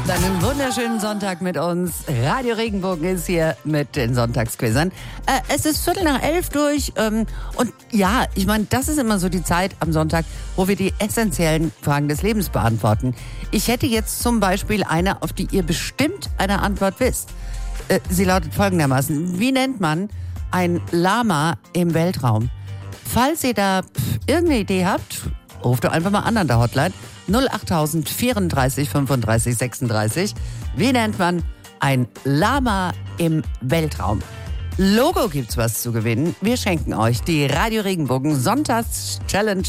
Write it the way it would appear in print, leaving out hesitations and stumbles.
habt einen wunderschönen Sonntag mit uns. Radio Regenbogen ist hier mit den Sonntagsquizern. Es ist 11:15 durch. Und ja, ich meine, das ist immer so die Zeit am Sonntag, wo wir die essentiellen Fragen des Lebens beantworten. Ich hätte jetzt zum Beispiel eine, auf die ihr bestimmt eine Antwort wisst. Sie lautet folgendermaßen: Wie nennt man ein Lama im Weltraum? Falls ihr da irgendeine Idee habt, ruft doch einfach mal an der Hotline 08000 34 35 36. Wie nennt man ein Lama im Weltraum? Logo gibt's was zu gewinnen. Wir schenken euch die Radio Regenbogen Sonntags-Challenge